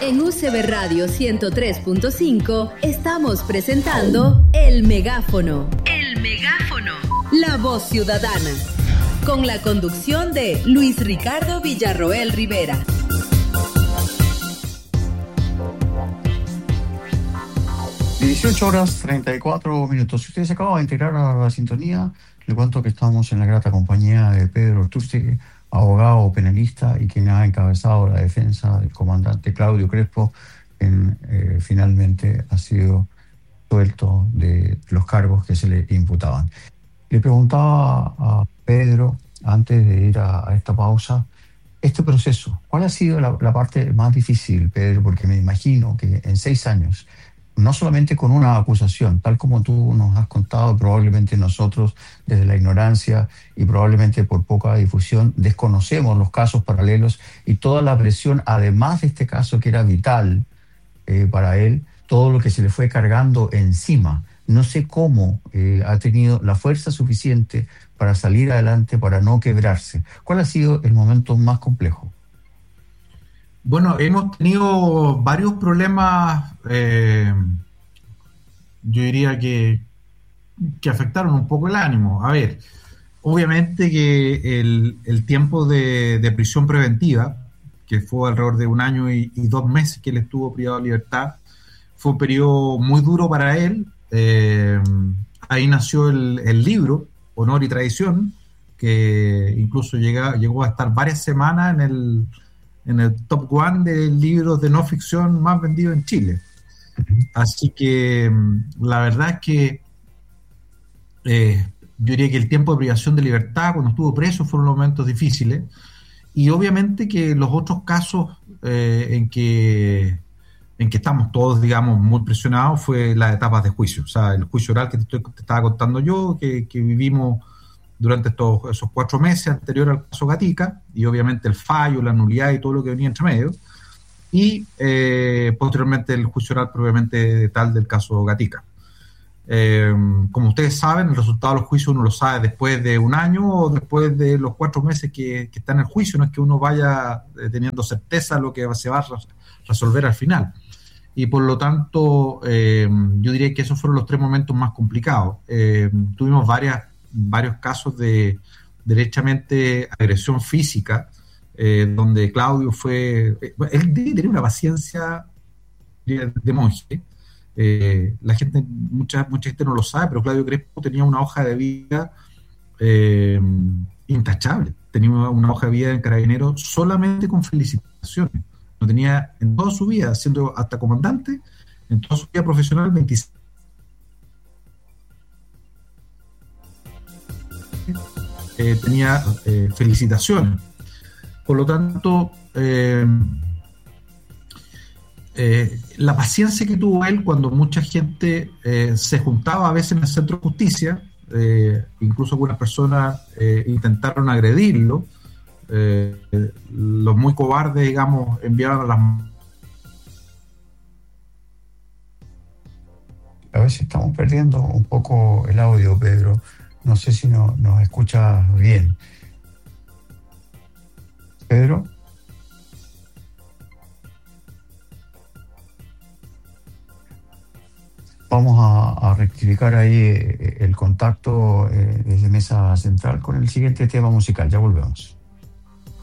En UCB Radio 103.5 estamos presentando El Megáfono. El Megáfono. La voz ciudadana. Con la conducción de Luis Ricardo Villarroel Rivera. (18:34). Si ustedes se acaban de integrar a la sintonía, le cuento que estamos en la grata compañía de Pedro Ortúztegui, abogado penalista y quien ha encabezado la defensa del comandante Claudio Crespo, quien finalmente ha sido suelto de los cargos que se le imputaban. Le preguntaba a Pedro, antes de ir a esta pausa, este proceso, ¿cuál ha sido la parte más difícil, Pedro? Porque me imagino que en 6 años, no solamente con una acusación, tal como tú nos has contado, probablemente nosotros desde la ignorancia y probablemente por poca difusión desconocemos los casos paralelos y toda la presión, además de este caso que era vital para él, todo lo que se le fue cargando encima. No sé cómo ha tenido la fuerza suficiente para salir adelante, para no quebrarse. ¿Cuál ha sido el momento más complejo? Bueno, hemos tenido varios problemas, yo diría que afectaron un poco el ánimo. A ver, obviamente que el tiempo de prisión preventiva, que fue alrededor de 1 año y 2 meses que él estuvo privado de libertad, fue un periodo muy duro para él. Ahí nació el libro Honor y Traición, que incluso llegó a estar varias semanas en el top 1 de libros de no ficción más vendidos en Chile. Así que la verdad es que yo diría que el tiempo de privación de libertad cuando estuvo preso fueron momentos difíciles, y obviamente que los otros casos en que estamos todos, digamos, muy presionados fue las etapas de juicio. O sea, el juicio oral que te estaba contando yo, que vivimos durante esos 4 meses anterior al caso Gatica, y obviamente el fallo, la nulidad y todo lo que venía entre medio, y posteriormente el juicio oral propiamente tal del caso Gatica. Como ustedes saben, el resultado de los juicios uno lo sabe después de 1 año o después de los 4 meses que está en el juicio. No es que uno vaya teniendo certeza de lo que se va a resolver al final. Y por lo tanto, yo diría que esos fueron los 3 momentos más complicados. Tuvimos varios casos de derechamente agresión física, donde Claudio él tenía una paciencia de monje. Mucha gente no lo sabe, pero Claudio Crespo tenía una hoja de vida intachable. Tenía una hoja de vida en Carabineros solamente con felicitaciones. No tenía en toda su vida, siendo hasta comandante, en toda su vida profesional, 26. Tenía felicitaciones. Por lo tanto, la paciencia que tuvo él cuando mucha gente se juntaba a veces en el centro de justicia, incluso algunas personas intentaron agredirlo, los muy cobardes, digamos, enviaron a las... A veces estamos perdiendo un poco el audio, Pedro. No sé si nos escuchas bien. Pedro. Vamos a rectificar ahí el contacto desde Mesa Central con el siguiente tema musical. Ya volvemos.